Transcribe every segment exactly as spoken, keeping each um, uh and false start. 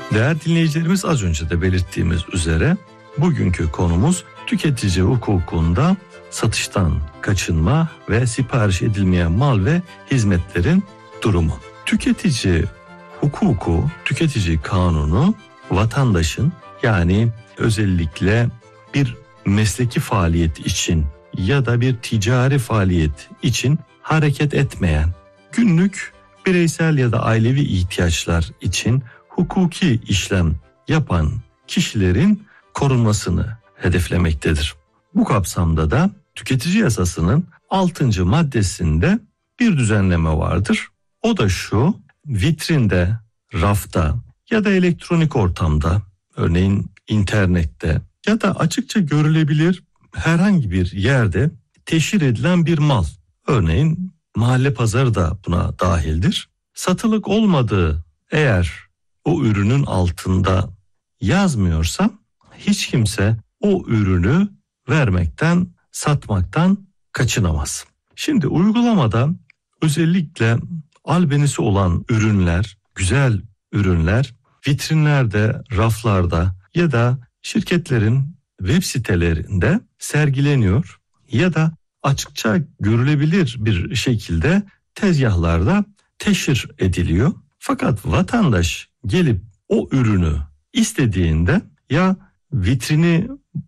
Değerli dinleyicilerimiz, az önce de belirttiğimiz üzere bugünkü konumuz tüketici hukukunda satıştan kaçınma ve sipariş edilmeyen mal ve hizmetlerin durumu. Tüketici hukuku, tüketici kanunu vatandaşın, yani özellikle bir mesleki faaliyet için ya da bir ticari faaliyet için hareket etmeyen, günlük bireysel ya da ailevi ihtiyaçlar için hukuki işlem yapan kişilerin korunmasını hedeflemektedir. Bu kapsamda da tüketici yasasının altıncı maddesinde bir düzenleme vardır. O da şu: vitrinde, rafta ya da elektronik ortamda, örneğin internette ya da açıkça görülebilir herhangi bir yerde teşhir edilen bir mal, örneğin mahalle pazarı da buna dahildir, satılık olmadığı eğer o ürünün altında yazmıyorsa hiç kimse o ürünü vermekten, satmaktan kaçınamaz. Şimdi uygulamada özellikle albenisi olan ürünler, güzel ürünler vitrinlerde, raflarda ya da şirketlerin web sitelerinde sergileniyor ya da açıkça görülebilir bir şekilde tezgahlarda teşhir ediliyor. Fakat vatandaş gelip o ürünü istediğinde ya vitrini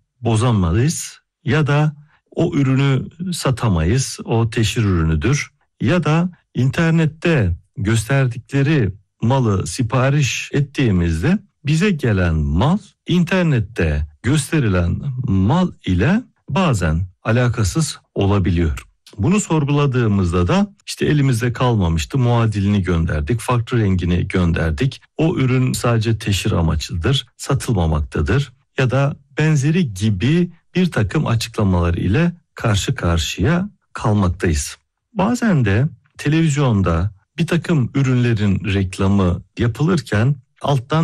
bozamayız ya da o ürünü satamayız, o teşhir ürünüdür, ya da internette gösterdikleri malı sipariş ettiğimizde bize gelen mal internette gösterilen mal ile bazen alakasız olabiliyor. Bunu sorguladığımızda da işte elimizde kalmamıştı, muadilini gönderdik, farklı rengini gönderdik, o ürün sadece teşhir amaçlıdır, satılmamaktadır ya da benzeri gibi bir takım açıklamalar ile karşı karşıya kalmaktayız. Bazen de televizyonda bir takım ürünlerin reklamı yapılırken alttan